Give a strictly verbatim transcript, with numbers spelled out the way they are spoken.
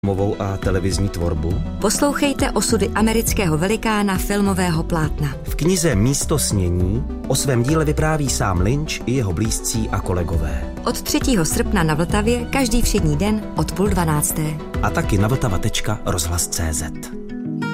filmovou a televizní tvorbu? Poslouchejte osudy amerického velikána filmového plátna. V knize Místo snění o svém díle vypráví sám Lynch i jeho blízcí a kolegové. Od třetího srpna na Vltavě každý všední den od půl dvanácté. A taky na vltava tečka rozhlas tečka cé zet.